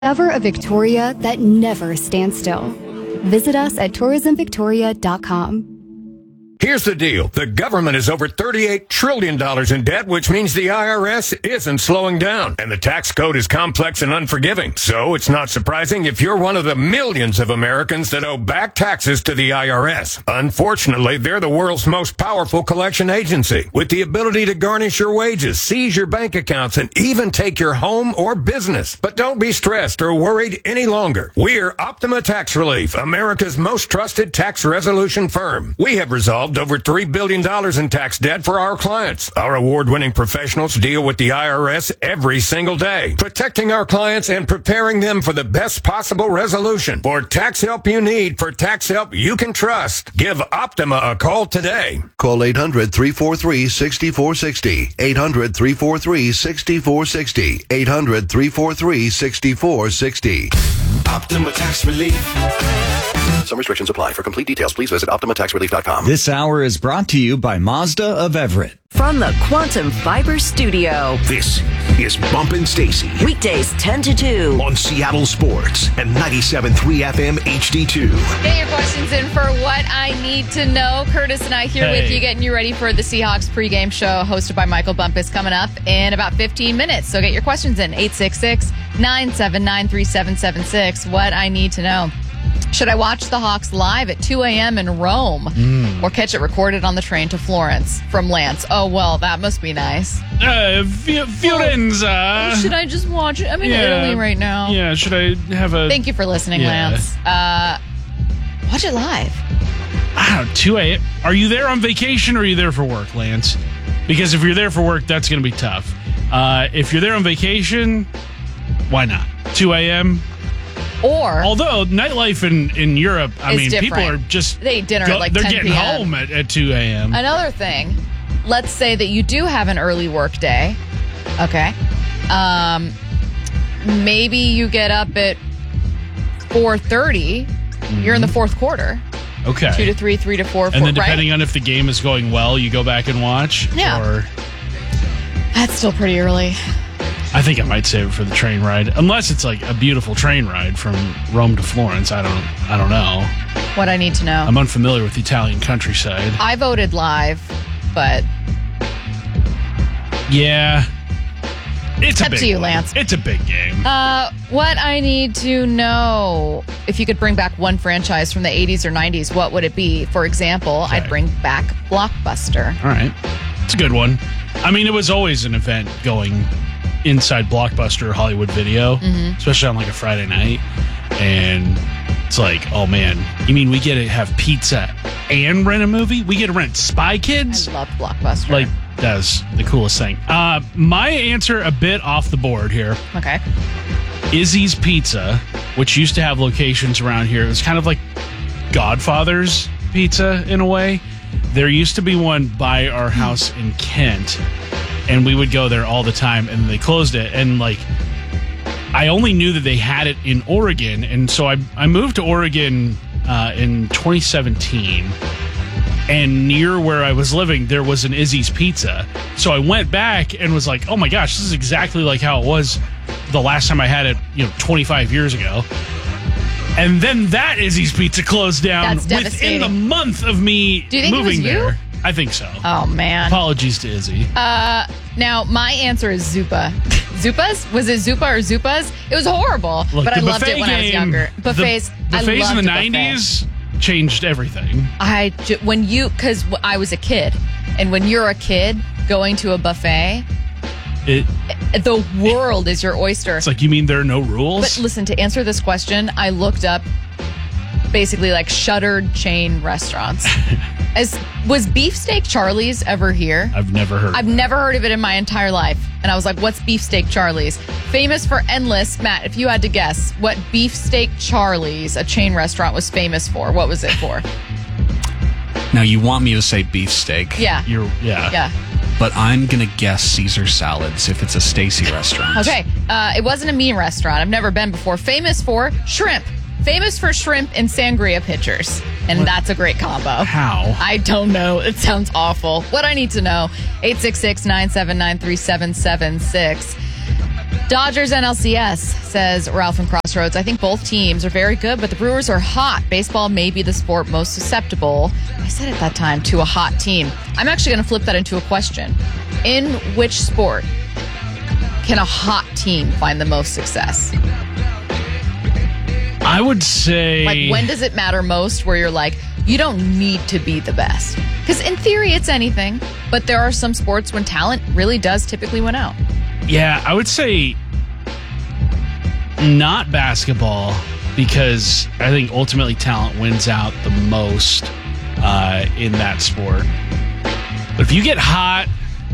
Ever a Victoria that never stands still. Visit us at tourismvictoria.com. Here's the deal. The government is over $38 trillion in debt, which means the IRS isn't slowing down. And the tax code is complex and unforgiving. So it's not surprising if you're one of the millions of Americans that owe back taxes to the IRS. Unfortunately, they're the world's most powerful collection agency, with the ability to garnish your wages, seize your bank accounts, and even take your home or business. But don't be stressed or worried any longer. We're Optima Tax Relief, America's most trusted tax resolution firm. We have resolved over $3 billion in tax debt for our clients. Our award-winning professionals deal with the IRS every single day, protecting our clients and preparing them for the best possible resolution. For tax help you need, for tax help you can trust, give Optima a call today. Call 800-343-6460. 800-343-6460. 800-343-6460. Optima Tax Relief. Some restrictions apply. For complete details, please visit OptimaTaxRelief.com. This hour is brought to you by Mazda of Everett. From the Quantum Fiber Studio. This is Bumpin' Stacy. Weekdays 10 to 2. On Seattle Sports and 97.3 FM HD2. Get your questions in for What I Need to Know. Curtis and I here with you, getting you ready for the Seahawks pregame show hosted by Michael Bumpus coming up in about 15 minutes. So get your questions in. 866-979-3776. What I Need to Know. Should I watch the Hawks live at 2 a.m. in Rome or catch it recorded on the train to Florence from Lance? Oh, well, that must be nice. Fiorenza. Should I just watch it? I'm in Italy right now. Yeah, should I have a... Thank you for listening, Lance. Watch it live. I don't know, 2 a.m. Are you there on vacation or are you there for work, Lance? Because if you're there for work, that's going to be tough. If you're there on vacation, why not? 2 a.m.? Or, although nightlife in Europe, I mean, different. people are just they eat dinner at like 10 they're getting p.m. home at 2 a.m. Another thing, let's say that you do have an early work day. Okay, maybe you get up at 4:30. You're in the fourth quarter. Okay, 2 to 3, 3 to 4, and then depending on if the game is going well, you go back and watch. Yeah, or that's still pretty early. I think I might save it for the train ride, unless it's like a beautiful train ride from Rome to Florence. I don't know. What I need to know. I'm unfamiliar with the Italian countryside. I voted live, but yeah, it's up to you, Lance. It's a big game. What I need to know: if you could bring back one franchise from the 80s or 90s, what would it be? For example, I'd bring back Blockbuster. All right, it's a good one. I mean, it was always an event going inside Blockbuster or Hollywood Video, especially on like a Friday night. And it's like, oh man, you mean we get to have pizza and rent a movie? We get to rent Spy Kids? I love Blockbuster. Like, that's the coolest thing. My answer, a bit off the board here. Okay. Izzy's Pizza, which used to have locations around here. It was kind of like Godfather's Pizza in a way. There used to be one by our house in Kent, and we would go there all the time, and they closed it. And like, I only knew that they had it in Oregon, and so I moved to Oregon in 2017, and near where I was living, there was an Izzy's Pizza. So I went back and was like, oh my gosh, this is exactly like how it was the last time I had it, 25 years ago. And then that Izzy's Pizza closed down within the month of me moving there. I think so. Oh, man. Apologies to Izzy. Now, my answer is Zupa. Zupas? Was it Zupa or Zupas? It was horrible, Look, but I loved it when I was younger. Buffets, I loved in the 90s changed everything. Because I was a kid, and when you're a kid going to a buffet, the world is your oyster. It's like, you mean there are no rules? But listen, to answer this question, I looked up basically like shuttered chain restaurants. Was Beefsteak Charlie's ever here? I've never heard of it in my entire life. And I was like, what's Beefsteak Charlie's? Famous for endless. Matt, if you had to guess what Beefsteak Charlie's, a chain restaurant, was famous for, what was it for? Now, you want me to say beefsteak. Yeah. Yeah. But I'm going to guess Caesar Salads if it's a Stacy restaurant. Okay. It wasn't a mean restaurant. I've never been before. Famous for shrimp. Famous for shrimp and sangria pitchers. And that's a great combo. How? I don't know. It sounds awful. What I need to know, 866-979-3776. Dodgers NLCS, says Ralph from Crossroads. I think both teams are very good, but the Brewers are hot. Baseball may be the sport most susceptible, I said at that time, to a hot team. I'm actually going to flip that into a question. In which sport can a hot team find the most success? I would say... Like, when does it matter most where you're like, you don't need to be the best? Because in theory, it's anything, but there are some sports when talent really does typically win out. Yeah, I would say not basketball, because I think ultimately talent wins out the most in that sport. But if you get hot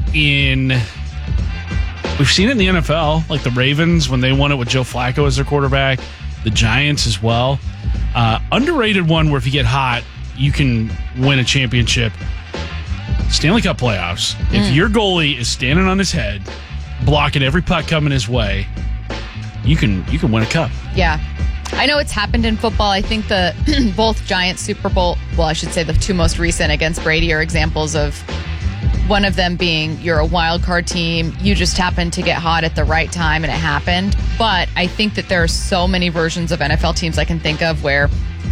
we've seen it in the NFL, like the Ravens when they won it with Joe Flacco as their quarterback, the Giants as well. Underrated one where if you get hot, you can win a championship. Stanley Cup playoffs. If your goalie is standing on his head, blocking every puck coming his way, you can win a cup. Yeah. I know it's happened in football. I think the both Giants Super Bowl, well, I should say the two most recent against Brady are examples of one of them being you're a wild card team. You just happened to get hot at the right time and it happened. But I think that there are so many versions of NFL teams I can think of where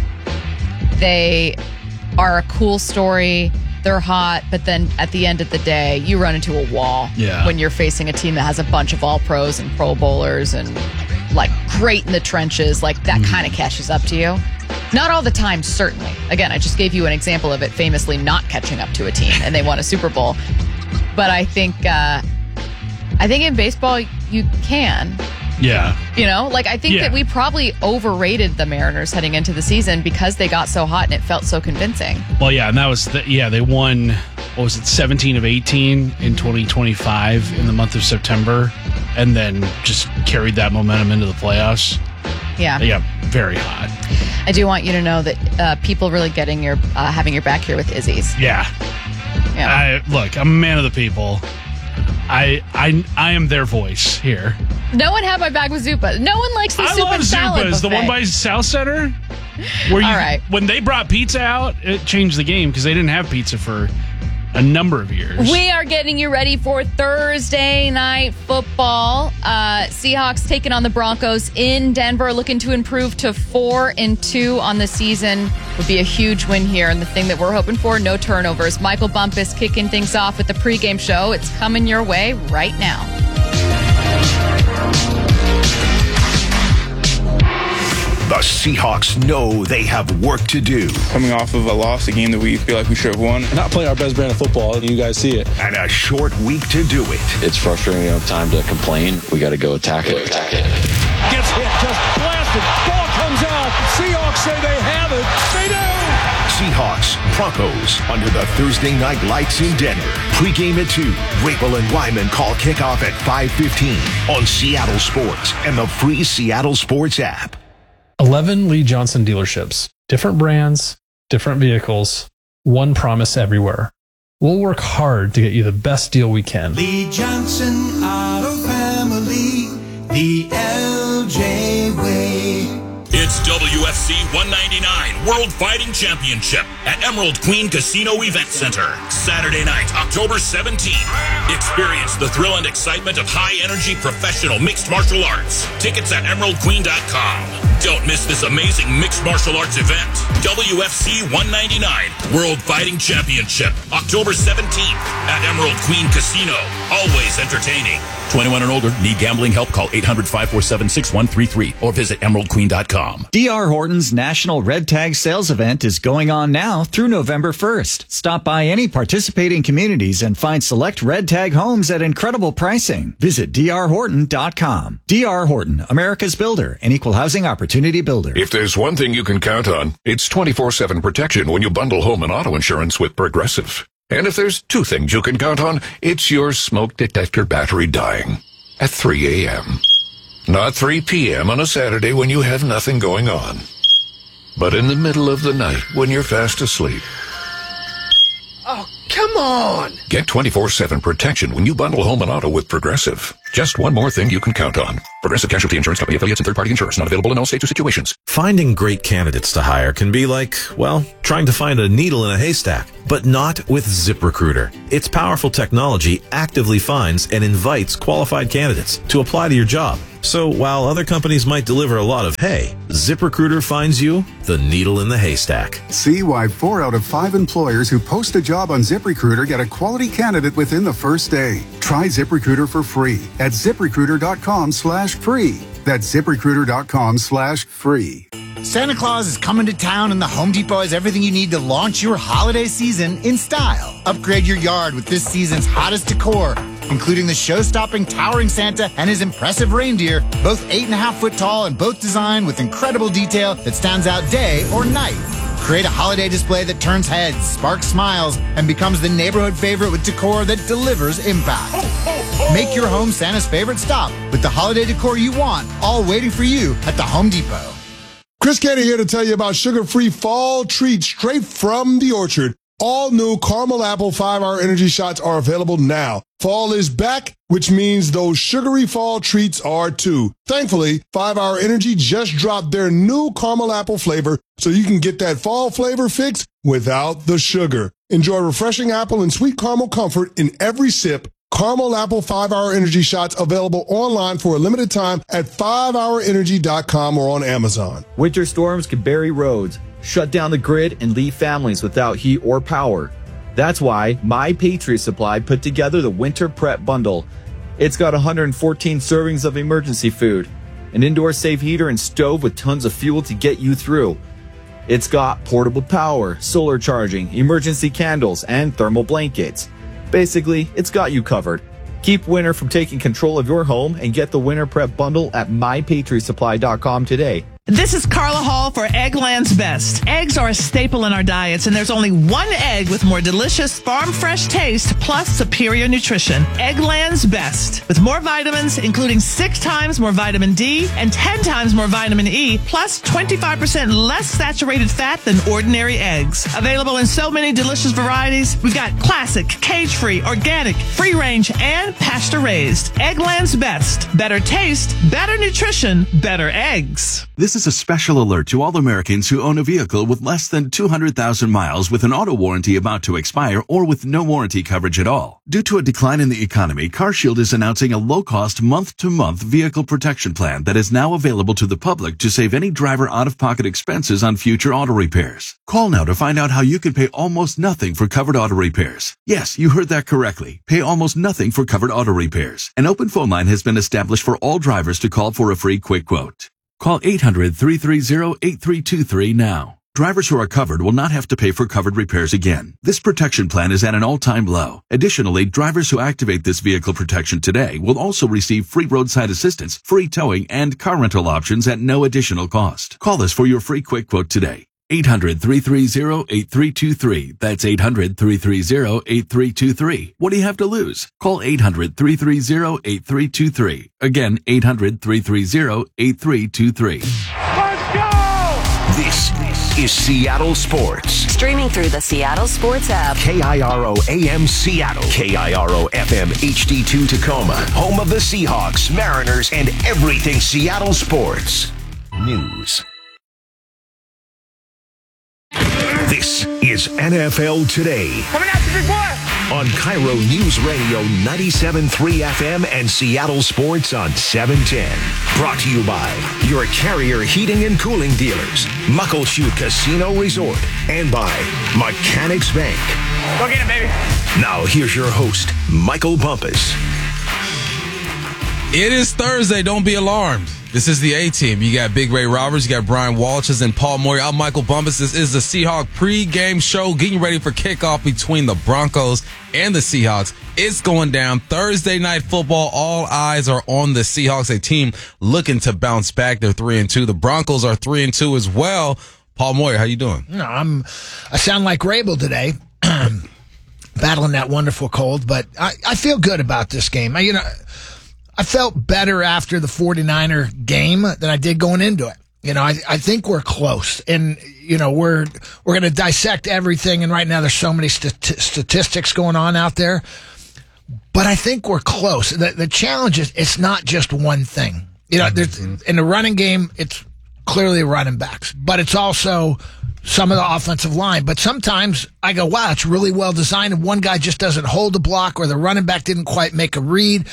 they are a cool story. They're hot, but then at the end of the day, you run into a wall when you're facing a team that has a bunch of all pros and pro bowlers and like great in the trenches. Like that kind of catches up to you. Not all the time, certainly. Again, I just gave you an example of it famously not catching up to a team and they won a Super Bowl. But I think in baseball you can. Yeah. You know, like I think that we probably overrated the Mariners heading into the season because they got so hot and it felt so convincing. Well, yeah, and that was they won, 17 of 18 in 2025 in the month of September, and then just carried that momentum into the playoffs. Yeah. Yeah, very hot. I do want you to know that people really getting having your back here with Izzy's. Yeah. Look, I'm a man of the people. I am their voice here. No one had my back with Zupa. No one likes the soup and salad buffet. Zupa's, the one by South Center. Where when they brought pizza out, it changed the game because they didn't have pizza for a number of years. We are getting you ready for Thursday night football. Seahawks taking on the Broncos in Denver, looking to improve to 4-2 on the season. Would be a huge win here. And the thing that we're hoping for, no turnovers. Michael Bumpus kicking things off with the pregame show. It's coming your way right now. The Seahawks know they have work to do. Coming off of a loss, a game that we feel like we should have won. Not playing our best brand of football, and you guys see it. And a short week to do it. It's frustrating. We don't have time to complain. We got to go attack it. Gets hit, just blasted. Ball comes out. Seahawks say they have it. They do! Seahawks, Broncos, under the Thursday night lights in Denver. Pre-game at 2. Rapel and Wyman call kickoff at 5:15 on Seattle Sports and the free Seattle Sports app. 11 Lee Johnson dealerships. Different brands, different vehicles, one promise everywhere. We'll work hard to get you the best deal we can. Lee Johnson Auto Family, the LJ way. It's WFC 199 World Fighting Championship at Emerald Queen Casino Event Center. Saturday night, October 17th. Experience the thrill and excitement of high-energy professional mixed martial arts. Tickets at emeraldqueen.com. Don't miss this amazing mixed martial arts event. WFC 199 World Fighting Championship, October 17th at Emerald Queen Casino. Always entertaining. 21 and older. Need gambling help? Call 800-547-6133 or visit emeraldqueen.com. D.R. Horton's National Red Tag Sales Event is going on now through November 1st. Stop by any participating communities and find select Red Tag homes at incredible pricing. Visit drhorton.com. D.R. Horton, America's builder, an equal housing opportunity builder. If there's one thing you can count on, it's 24/7 protection when you bundle home and auto insurance with Progressive. And if there's two things you can count on, it's your smoke detector battery dying at 3 a.m. Not 3 p.m. on a Saturday when you have nothing going on, but in the middle of the night when you're fast asleep. Oh, come on! Get 24/7 protection when you bundle home and auto with Progressive. Just one more thing you can count on. Progressive Casualty Insurance Company, affiliates, and third-party insurers. Not available in all states or situations. Finding great candidates to hire can be like, well, trying to find a needle in a haystack. But not with ZipRecruiter. Its powerful technology actively finds and invites qualified candidates to apply to your job. So while other companies might deliver a lot of hay, ZipRecruiter finds you the needle in the haystack. See why 4 out of 5 employers who post a job on ZipRecruiter get a quality candidate within the first day. Try ZipRecruiter for free at ZipRecruiter.com/free. That's ZipRecruiter.com/free. Santa Claus is coming to town, and the Home Depot has everything you need to launch your holiday season in style. Upgrade your yard with this season's hottest decor, including the show-stopping towering Santa and his impressive reindeer, both 8.5 foot tall and both designed with incredible detail that stands out day or night. Create a holiday display that turns heads, sparks smiles, and becomes the neighborhood favorite with decor that delivers impact. Make your home Santa's favorite stop with the holiday decor you want, all waiting for you at the Home Depot. Chris Canty here to tell you about sugar-free fall treats straight from the orchard. All new caramel apple 5-hour energy shots are available now. Fall is back, which means those sugary fall treats are too. Thankfully, 5-hour energy just dropped their new caramel apple flavor, so you can get that fall flavor fix without the sugar. Enjoy refreshing apple and sweet caramel comfort in every sip. Caramel Apple 5-hour energy shots available online for a limited time at 5hourenergy.com or on Amazon. Winter storms can bury roads, shut down the grid, and leave families without heat or power. That's why My Patriot Supply put together the Winter Prep Bundle. It's got 114 servings of emergency food, an indoor safe heater and stove with tons of fuel to get you through. It's got portable power, solar charging, emergency candles, and thermal blankets. Basically, it's got you covered. Keep winter from taking control of your home and get the Winter Prep Bundle at MyPatriotSupply.com today. This is Carla Hall for Eggland's Best. Eggs are a staple in our diets, and there's only one egg with more delicious farm-fresh taste plus superior nutrition. Eggland's Best. With more vitamins, including 6 times more vitamin D and 10 times more vitamin E, plus 25% less saturated fat than ordinary eggs. Available in so many delicious varieties, we've got classic, cage-free, organic, free-range, and pasture-raised. Eggland's Best. Better taste, better nutrition, better eggs. This is a special alert to all Americans who own a vehicle with less than 200,000 miles with an auto warranty about to expire or with no warranty coverage at all. Due to a decline in the economy, CarShield is announcing a low-cost month-to-month vehicle protection plan that is now available to the public to save any driver out-of-pocket expenses on future auto repairs. Call now to find out how you can pay almost nothing for covered auto repairs. Yes, you heard that correctly. Pay almost nothing for covered auto repairs. An open phone line has been established for all drivers to call for a free quick quote. Call 800-330-8323 now. Drivers who are covered will not have to pay for covered repairs again. This protection plan is at an all-time low. Additionally, drivers who activate this vehicle protection today will also receive free roadside assistance, free towing, and car rental options at no additional cost. Call us for your free quick quote today. 800-330-8323. That's 800-330-8323. What do you have to lose? Call 800-330-8323. Again, 800-330-8323. Let's go! This is Seattle Sports. Streaming through the Seattle Sports app. KIRO AM Seattle. KIRO FM HD2 Tacoma. Home of the Seahawks, Mariners, and everything Seattle sports. News. This is NFL Today. Coming out the big boy! On Cairo News Radio 97.3 FM and Seattle Sports on 710. Brought to you by your Carrier Heating and Cooling dealers, Muckleshoot Casino Resort, and by Mechanics Bank. Go get it, baby. Now here's your host, Michael Bumpus. It is Thursday. Don't be alarmed. This is the A-Team. You got Big Ray Roberts, you got Brian Walters, and Paul Moyer. I'm Michael Bumpus. This is the Seahawk pregame show, getting ready for kickoff between the Broncos and the Seahawks. It's going down Thursday night football. All eyes are on the Seahawks, a team looking to bounce back. They're 3-2. The Broncos are 3-2 as well. Paul Moyer, how you doing? No, I sound like Rabel today, battling that wonderful cold, but I feel good about this game. I felt better after the 49er game than I did going into it. I think we're close, and we're going to dissect everything. And right now, there's so many statistics going on out there. But I think we're close. The challenge is it's not just one thing. You know, in the running game, it's clearly running backs, but it's also some of the offensive line. But sometimes I go, wow, it's really well designed, and one guy just doesn't hold the block, or the running back didn't quite make a read.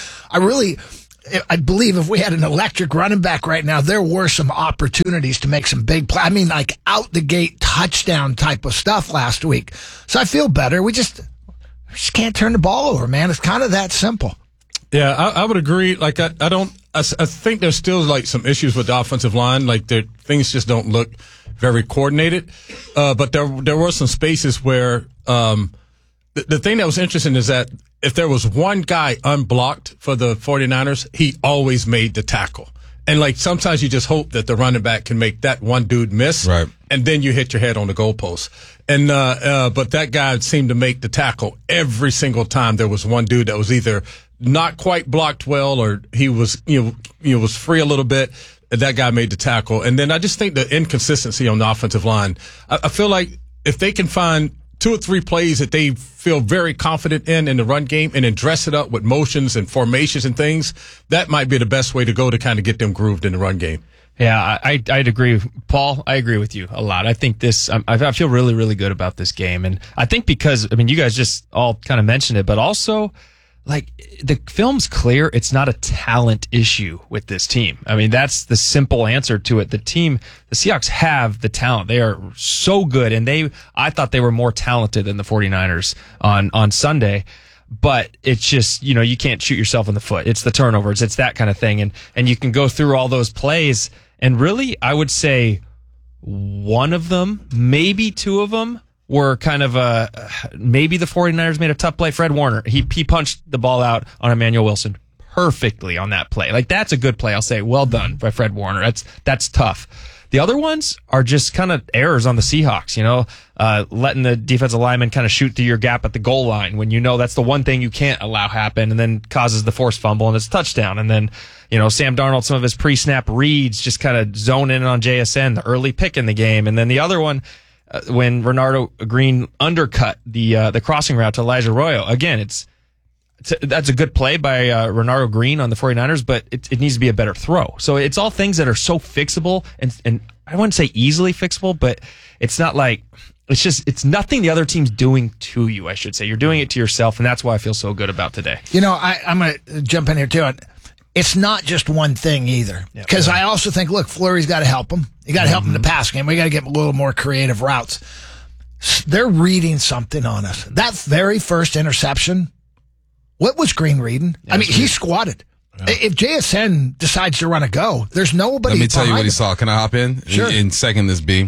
I believe if we had an electric running back right now, there were some opportunities to make some big plays. I mean, like out the gate touchdown type of stuff last week. So I feel better. We just can't turn the ball over, man. It's kind of that simple. Yeah, I would agree. Like, I think there's still like some issues with the offensive line. Like, things just don't look very coordinated. But there were some spaces where, the thing that was interesting is that if there was one guy unblocked for the 49ers, he always made the tackle. And like sometimes you just hope that the running back can make that one dude miss, right? And then you hit your head on the goalpost. And but that guy seemed to make the tackle every single time. There was one dude that was either not quite blocked well, or he was was free a little bit. And that guy made the tackle. And then I just think the inconsistency on the offensive line. I feel like if they can find 2 or 3 plays that they feel very confident in the run game, and then dress it up with motions and formations and things, that might be the best way to go to kind of get them grooved in the run game. Yeah, I'd agree. Paul, I agree with you a lot. I think I feel really, really good about this game. And I think because, I mean, you guys just all kind of mentioned it, but also, like, the film's clear. It's not a talent issue with this team. I mean, that's the simple answer to it. The Seahawks have the talent. They are so good, and I thought they were more talented than the 49ers on Sunday. But it's just, you can't shoot yourself in the foot. It's the turnovers. It's that kind of thing. And you can go through all those plays, and really, I would say one of them, maybe 2 of them, were kind of maybe the 49ers made a tough play. Fred Warner, he punched the ball out on Emmanuel Wilson perfectly on that play. Like, that's a good play. I'll say, well done by Fred Warner. That's tough. The other ones are just kind of errors on the Seahawks, letting the defensive lineman kind of shoot through your gap at the goal line when that's the one thing you can't allow happen, and then causes the forced fumble and it's a touchdown. And then, Sam Darnold, some of his pre-snap reads just kind of zone in on JSN, the early pick in the game. And then the other one, when Renardo Green undercut the crossing route to Elijah Arroyo. Again, that's a good play by Renardo Green on the 49ers, but it needs to be a better throw. So it's all things that are so fixable, and I wouldn't say easily fixable, but it's not like it's nothing the other team's doing to you, I should say. You're doing it to yourself, and that's why I feel so good about today. I'm going to jump in here too. It's not just one thing either. Because I also think, look, Fleury's got to help him. You got to help him in the pass game. We got to get a little more creative routes. They're reading something on us. That very first interception, what was Green reading? I mean, he squatted. Yeah. If JSN decides to run a go, there's nobody. Let me tell you what he saw. Can I hop in? Sure. In second, this B.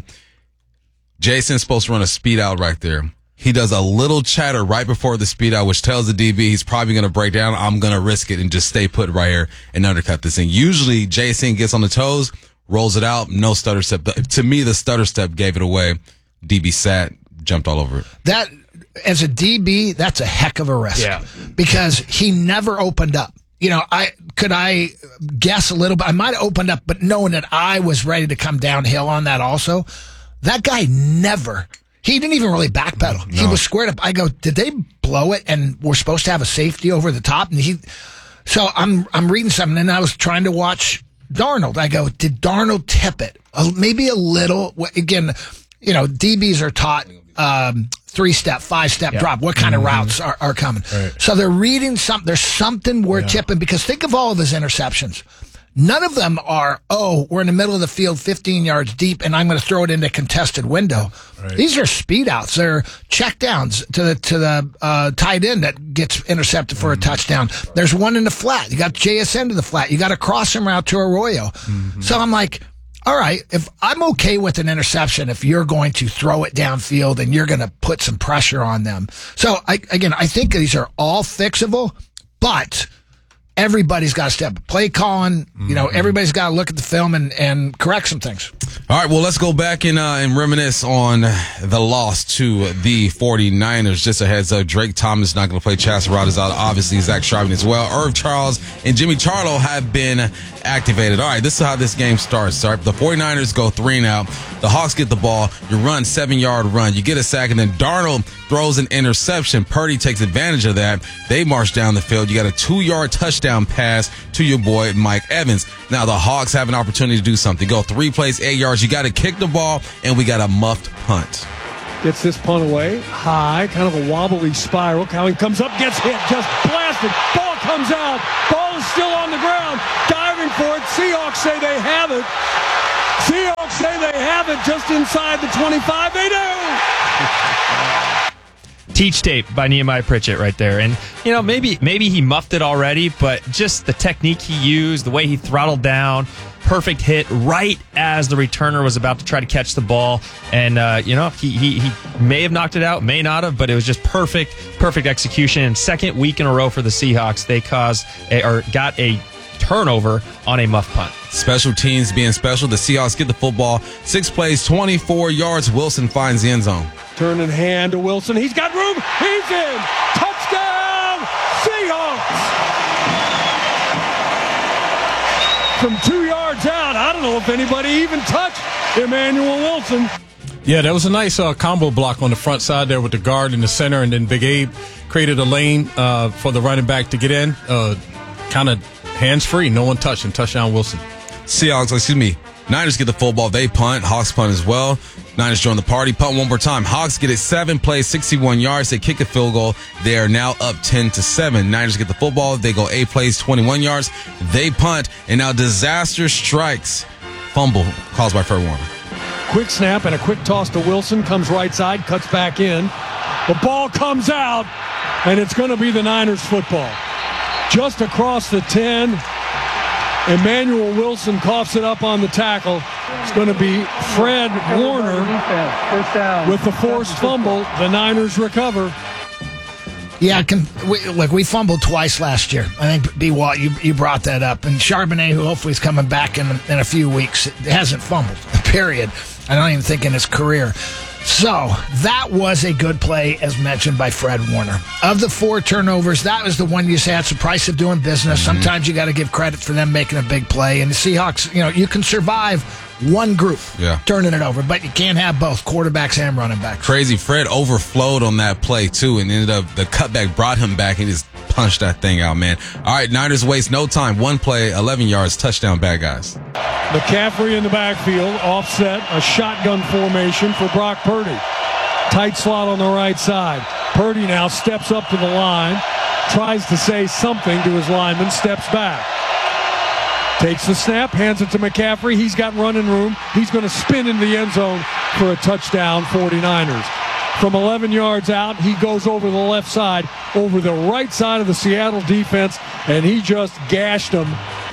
Jason's supposed to run a speed out right there. He does a little chatter right before the speed out, which tells the DB he's probably going to break down. I'm going to risk it and just stay put right here and undercut this thing. Usually, Jason gets on the toes, rolls it out, no stutter step. To me, the stutter step gave it away. DB sat, jumped all over it. That, as a DB, that's a heck of a risk. Yeah. Because he never opened up. I guess a little bit. I might have opened up, but knowing that I was ready to come downhill on that also, that guy never. He didn't even really backpedal. No. He was squared up. I go, did they blow it? And we're supposed to have a safety over the top. And so I'm reading something, and I was trying to watch Darnold. I go, did Darnold tip it? Maybe a little. Again, DBs are taught 3-step, 5-step drop. What kind of routes are coming? Right. So they're reading something. There's something we're tipping, because think of all of his interceptions. None of them are, we're in the middle of the field 15 yards deep, and I'm going to throw it into a contested window. Right. These are speed outs. They're check downs to the tight end that gets intercepted for a touchdown. There's one in the flat. You got JSN to the flat. You got a crossing route to Arroyo. So I'm like, all right, if I'm okay with an interception, if you're going to throw it downfield and you're going to put some pressure on them. So I think these are all fixable, but everybody's got to step up. Play calling, everybody's got to look at the film and correct some things. All right, well, let's go back and reminisce on the loss to the 49ers. Just a heads up, Drake Thomas not going to play. Chaz Surratt is out. Obviously, Zach Charbonnet as well. Irv Charles and Jimmy Charlo have been activated. All right, this is how this game starts. All right, the 49ers go 3 and out. The Hawks get the ball. You run 7-yard run. You get a sack, and then Darnold throws an interception. Purdy takes advantage of that. They march down the field. You got a 2-yard touchdown pass to your boy Mike Evans. Now the Hawks have an opportunity to do something. Go 3 plays, 8 yards. You got to kick the ball, and we got a muffed punt. Gets this punt away, high, kind of a wobbly spiral. Cowan comes up, gets hit, just blasted. Ball comes out. Ball is still on the ground. Diving for it. Seahawks say they have it. Seahawks say they have it just inside the 25. They do. Teach tape by Nehemiah Pritchett right there. And, maybe he muffed it already, but just the technique he used, the way he throttled down, perfect hit right as the returner was about to try to catch the ball. And, he may have knocked it out, may not have, but it was just perfect execution. And second week in a row for the Seahawks, they got a turnover on a muff punt. Special teams being special. The Seahawks get the football. 6 plays, 24 yards. Wilson finds the end zone. Turn and hand to Wilson. He's got room. He's in. Touchdown, Seahawks. From 2 yards out, I don't know if anybody even touched Emmanuel Wilson. Yeah, that was a nice combo block on the front side there with the guard in the center, and then Big Abe created a lane for the running back to get in. Kind of hands-free. No one touched him. Touchdown, Wilson. Niners get the football. They punt. Hawks punt as well. Niners join the party. Punt one more time. Hawks get it. 7 plays, 61 yards. They kick a field goal. They are now up 10-7. Niners get the football. They go 8 plays, 21 yards. They punt. And now disaster strikes. Fumble caused by Fred Warner. Quick snap and a quick toss to Wilson. Comes right side. Cuts back in. The ball comes out. And it's going to be the Niners football. Just across the 10. Emmanuel Wilson coughs it up on the tackle. It's going to be Fred Warner with the forced fumble. The Niners recover. Yeah, we fumbled twice last year. I think, B. Watt, you brought that up. And Charbonnet, who hopefully is coming back in a few weeks, hasn't fumbled, period. I don't even think in his career. So that was a good play, as mentioned by Fred Warner. Of the 4 turnovers, that was the one you said, it's the price of doing business. Mm-hmm. Sometimes you got to give credit for them making a big play. And the Seahawks, you can survive one group turning it over, but you can't have both quarterbacks and running backs. Crazy. Fred overflowed on that play, too, and ended up the cutback brought him back and just punched that thing out, man. All right, Niners waste no time. 1 play, 11 yards, touchdown, bad guys. McCaffrey in the backfield, offset, a shotgun formation for Brock Purdy. Tight slot on the right side. Purdy now steps up to the line, tries to say something to his lineman, steps back. Takes the snap, hands it to McCaffrey. He's got running room. He's going to spin into the end zone for a touchdown, 49ers. From 11 yards out, he goes over the left side, over the right side of the Seattle defense, and he just gashed them.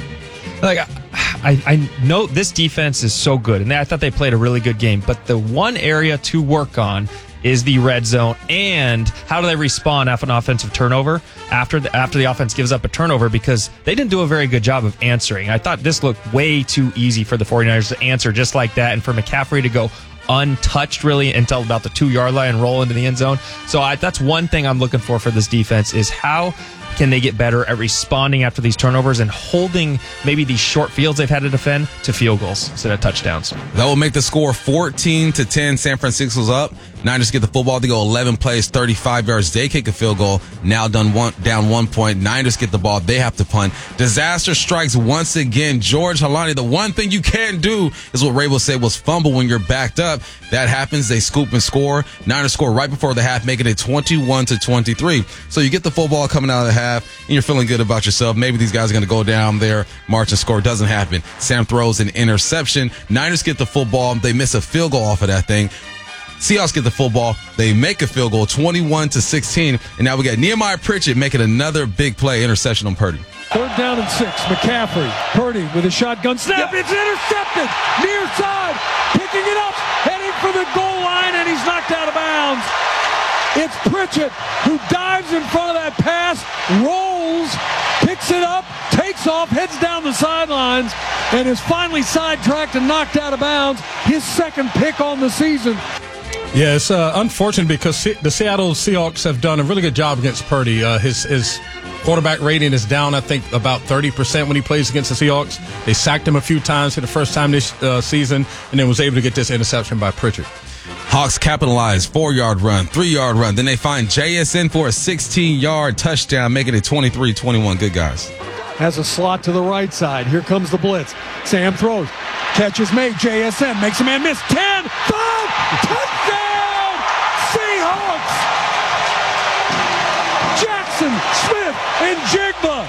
I know this defense is so good, and I thought they played a really good game, but the one area to work on is the red zone, and how do they respond after an offensive turnover after the offense gives up a turnover, because they didn't do a very good job of answering. I thought this looked way too easy for the 49ers to answer just like that, and for McCaffrey to go untouched really until about the 2-yard line and roll into the end zone. So that's one thing I'm looking for this defense is how can they get better at responding after these turnovers and holding maybe these short fields they've had to defend to field goals instead of touchdowns. That will make the score 14-10. San Francisco's up. Niners get the football. They go 11 plays, 35 yards. They kick a field goal. Now down 1 point. Niners get the ball. They have to punt. Disaster strikes once again. George Holani, the one thing you can't do is what Rabel said was fumble when you're backed up. That happens. They scoop and score. Niners score right before the half, making it 21-23. So you get the football coming out of the half, and you're feeling good about yourself. Maybe these guys are going to go down there, march and score. Doesn't happen. Sam throws an interception. Niners get the football. They miss a field goal off of that thing. Seahawks get the football. They make a field goal, 21-16. And now we got Nehemiah Pritchett making another big play, interception on Purdy. 3rd down and 6. McCaffrey. Purdy with a shotgun snap. It's intercepted. Near side. Picking it up. Heading for the goal line, and he's knocked out of bounds. It's Pritchett who dives in front of that pass, rolls, picks it up, takes off, heads down the sidelines, and is finally sidetracked and knocked out of bounds. His 2nd pick on the season. Yeah, it's unfortunate because the Seattle Seahawks have done a really good job against Purdy. His quarterback rating is down, I think, about 30% when he plays against the Seahawks. They sacked him a few times for the first time this season, and then was able to get this interception by Pritchard. Hawks capitalize, 4-yard run, 3-yard run. Then they find JSN for a 16-yard touchdown, making it 23-21. Good guys. Has a slot to the right side. Here comes the blitz. Sam throws. Catch is made. JSN makes a man miss. 10, 5, touchdown! Seahawks! Jackson, Smith, and Jigba.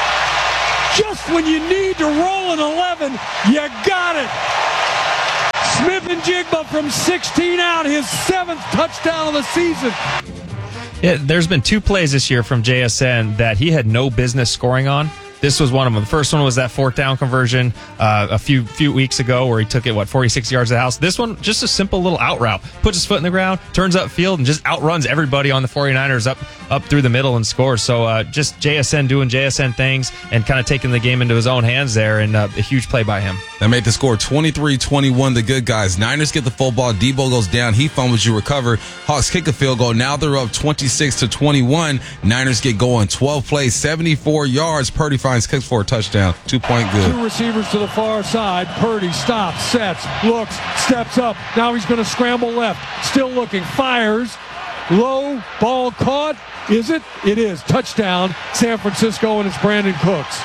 Just when you need to roll an 11, you got it. Smith and Jigba from 16 out, his 7th touchdown of the season. Yeah, there's been 2 plays this year from JSN that he had no business scoring on. This was one of them. The first one was that 4th down conversion a few weeks ago where he took it, 46 yards to the house. This one, just a simple little out route. Puts his foot in the ground, turns upfield, and just outruns everybody on the 49ers up through the middle and scores. So just JSN doing JSN things and kind of taking the game into his own hands there, and a huge play by him. That made the score 23-21, the good guys. Niners get the football. Debo goes down. He fumbles, you recover. Hawks kick a field goal. Now they're up 26-21. Niners get going. 12 plays, 74 yards. Purdy finds kicks for a touchdown. 2-point good. 2 receivers to the far side. Purdy stops, sets, looks, steps up. Now he's going to scramble left. Still looking, fires. Low, ball caught. Is it? It is. Touchdown, San Francisco, and it's Brandon Cooks.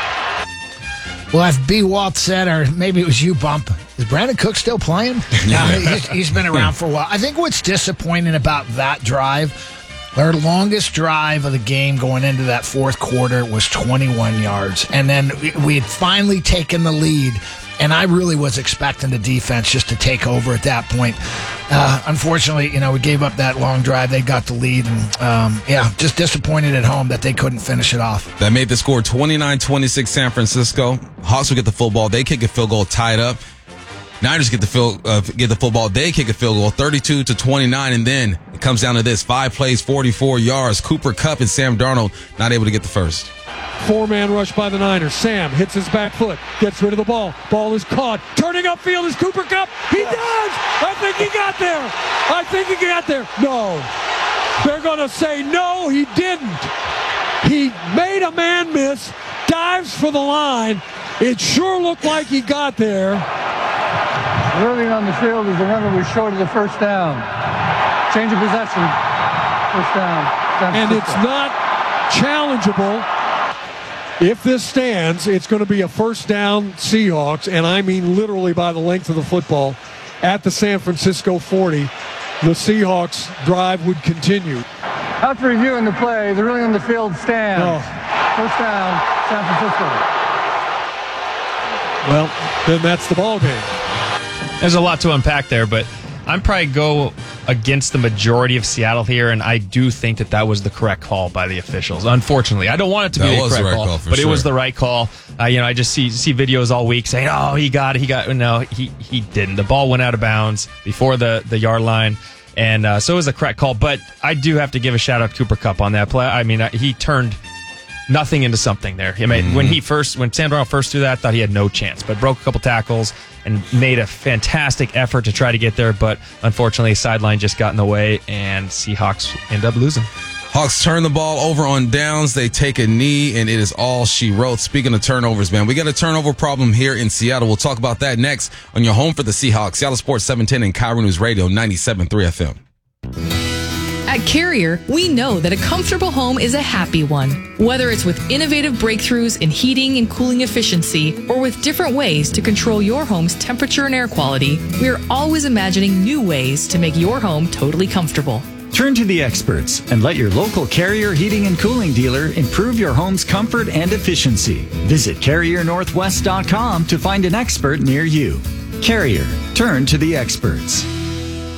Well, if B. Walt said, or maybe it was you, Bump, is Brandon Cook still playing? No, he's been around for a while. I think what's disappointing about that drive, their longest drive of the game going into that 4th quarter was 21 yards. And then we had finally taken the lead, and I really was expecting the defense just to take over at that point. Unfortunately, we gave up that long drive. They got the lead, and just disappointed at home that they couldn't finish it off. That made the score 29-26 San Francisco. Hawks will get the football. They kick a field goal, tied up. Niners get the football. They kick a field goal, 32-29, and then it comes down to this: 5 plays, 44 yards. Cooper Kupp and Sam Darnold not able to get the first. 4-man rush by the Niners. Sam hits his back foot, gets rid of the ball. Ball is caught. Turning upfield is Cooper Kupp. He does! I think he got there. No. They're going to say no, he didn't. He made a man miss, dives for the line. It sure looked like he got there. Early on the field is the runner was short of the first down. Change of possession. First down. And it's not challengeable. If this stands, it's going to be a first down Seahawks, and I mean literally by the length of the football, at the San Francisco 40. The Seahawks drive would continue. After reviewing the play, the ruling on the field stands. First down, San Francisco. Well, then that's the ball game. There's a lot to unpack there, but I'm probably go against the majority of Seattle here, and I do think that was the correct call by the officials. Unfortunately, I don't want it to be the correct call, but it was the right call. I just see videos all week saying, "Oh, he got it." No, he didn't. The ball went out of bounds before the yard line, and so it was a correct call. But I do have to give a shout out to Cooper Kupp on that play. I mean, he turned nothing into something there. I mean, when Sam Darnold first threw that, I thought he had no chance, but broke a couple tackles and made a fantastic effort to try to get there, but unfortunately, sideline just got in the way, and Seahawks end up losing. Hawks turn the ball over on downs. They take a knee, and it is all she wrote. Speaking of turnovers, man, we got a turnover problem here in Seattle. We'll talk about that next on your home for the Seahawks. Seattle Sports 710 and Cairo News Radio 97.3 FM. At Carrier, we know that a comfortable home is a happy one. Whether it's with innovative breakthroughs in heating and cooling efficiency, or with different ways to control your home's temperature and air quality, we're always imagining new ways to make your home totally comfortable. Turn to the experts and let your local Carrier heating and cooling dealer improve your home's comfort and efficiency. Visit CarrierNorthwest.com to find an expert near you. Carrier, turn to the experts.